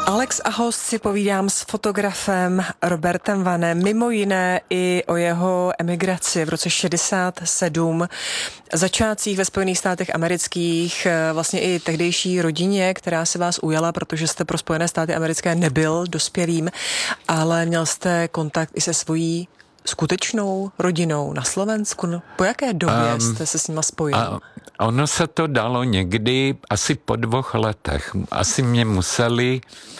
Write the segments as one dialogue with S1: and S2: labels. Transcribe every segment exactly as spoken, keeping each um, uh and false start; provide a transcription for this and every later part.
S1: Alex a host si povídám s fotografem Robertem Vanem, mimo jiné i o jeho emigraci v roce šedesát sedm, začátcích ve Spojených státech amerických, vlastně i tehdejší rodině, která se vás ujala, protože jste pro Spojené státy americké nebyl dospělým, ale měl jste kontakt i se svojí skutečnou rodinou na Slovensku. Po jaké době um, jste se s nima spojil?
S2: A ono se to dalo někdy asi po dvou letech. Asi mě museli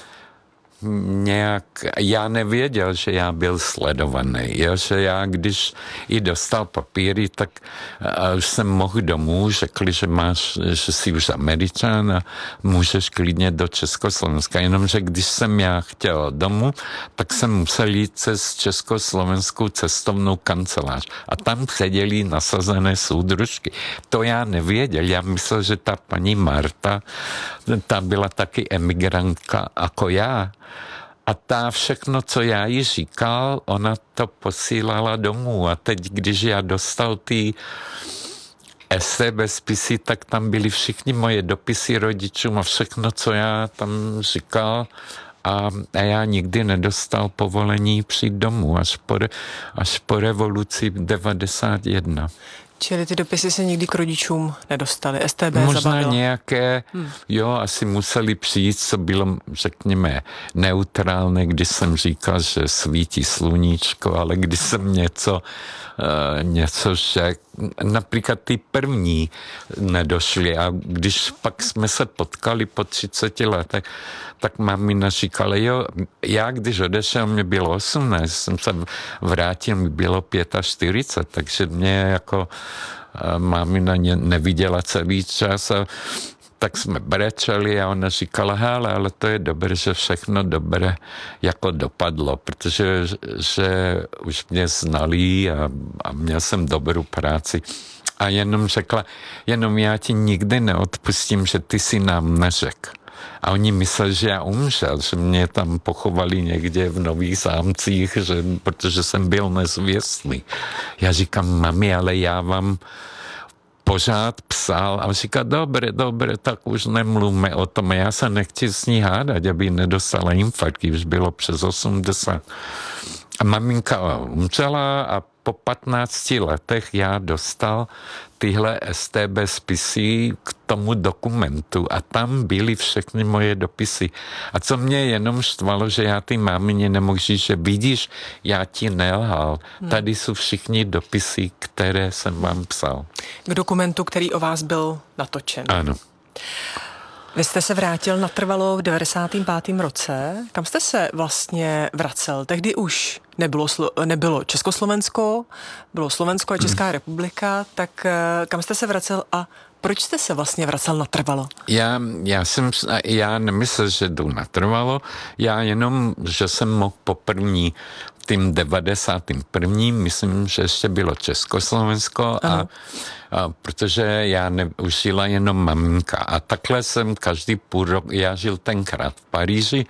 S2: nějak, já nevěděl, že já byl sledovaný, jo? Že já, když i dostal papíry, tak uh, už jsem mohl domů, řekli, že máš, že jsi už Američan a můžeš klidně do Československa, jenomže když jsem já chtěl domů, tak jsem musel jít přes československou cestovnou kancelář a tam seděli nasazené soudružky. To já nevěděl, já myslel, že ta paní Marta, ta byla taky emigrantka jako já. A ta všechno, co já jí říkal, ona to posílala domů. A teď, když já dostal ty es té bé spisy, tak tam byly všichni moje dopisy rodičům a všechno, co já tam říkal. A, a já nikdy nedostal povolení přijít domů, až po, až po revoluci devadesát jedna.
S1: Čili ty dopisy se nikdy k rodičům nedostaly, es té bé
S2: Možná
S1: zabavilo.
S2: nějaké, hmm. jo, asi museli přijít, co bylo, řekněme, neutrálné, když jsem říkal, že svítí sluníčko, ale když jsem něco, uh, něco řekl, například ty první nedošly a když pak jsme se potkali po třiceti letech, tak mamina říkala, jo, já když odešel, mě bylo osmnáct, jsem se vrátil, mi bylo čtyřicet pět, takže mě jako mamina neviděla celý čas a tak jsme brečeli a ona říkala, hele, ale to je dobré, že všechno dobré jako dopadlo, protože že už mě znali a, a měl jsem dobrou práci. A jenom řekla, jenom já ti nikdy neodpustím, že ty si nám neřekl. A oni mysleli, že já umřel, že mě tam pochovali někde v Nových Zámcích, že, protože jsem byl nezvěstný. Já říkám, mami, ale já vám pořád psal a říká, dobré, dobré, tak už nemluvme o tom. Já se nechci s ní hádat, aby nedostala infarkt, už bylo přes osmdesát. A maminka umřela a po patnácti letech já dostal tyhle es té bé spisy k tomu dokumentu a tam byly všechny moje dopisy. A co mě jenom štvalo, že já ty mámině nemohl říct, že vidíš, já ti nelhal. Hmm. Tady jsou všichni dopisy, které jsem vám psal.
S1: K dokumentu, který o vás byl natočen.
S2: Ano.
S1: Vy jste se vrátil natrvalo v devadesátém pátém roce. Kam jste se vlastně vracel? Tehdy už nebylo, nebylo Československo, bylo Slovensko a Česká republika, tak kam jste se vracel a proč jste se vlastně vracel natrvalo?
S2: Já, já jsem, já nemyslel, že jdu natrvalo, já jenom, že jsem mohl poprvní v tím devadesátém prvním, myslím, že ještě bylo Československo a, a protože já ne, už žila jenom maminka a takhle jsem každý půl rok, já žil tenkrát v Paříži,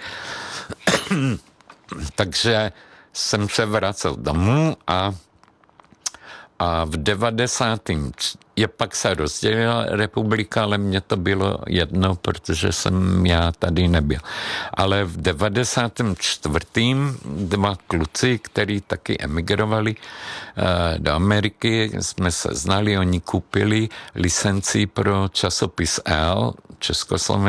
S2: takže jsem se vracel domů a A v devadesátém je pak se rozdělila republika, ale mně to bylo jedno, protože jsem já tady nebyl. Ale v devadesátém čtvrtém dva kluci, kteří taky emigrovali uh, do Ameriky, jsme se znali, oni koupili licenci pro časopis L, Československo,